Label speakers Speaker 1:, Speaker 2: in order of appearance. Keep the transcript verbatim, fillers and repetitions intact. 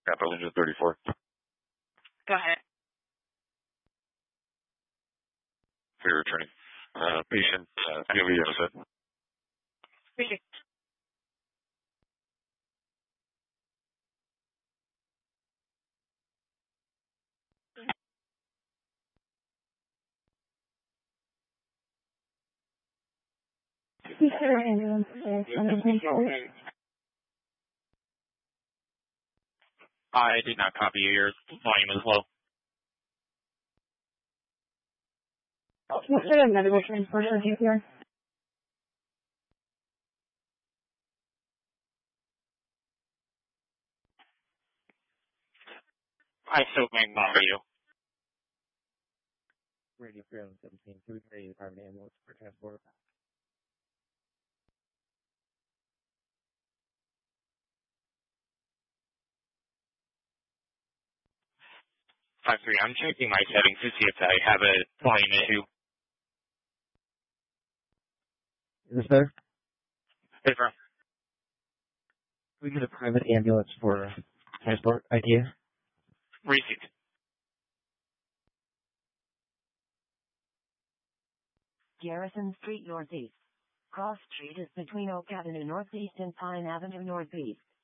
Speaker 1: Capital Engine thirty-four.
Speaker 2: Go ahead.
Speaker 1: For your returning. Uh, patient, uh, P O V, you said.
Speaker 2: Patient.
Speaker 3: I did not copy you. Your volume is low.
Speaker 4: What sort of medical transporter do you hear?
Speaker 3: I still can't copy you.
Speaker 5: Radio three oh seventeen, two three private ambulance for transport.
Speaker 3: five three, I'm checking my settings to see if I have a volume issue.
Speaker 5: Is this better?
Speaker 3: Different.
Speaker 5: We get a private ambulance for transport idea.
Speaker 3: Received.
Speaker 6: Garrison Street Northeast. Cross Street is between Oak Avenue Northeast and Pine Avenue Northeast.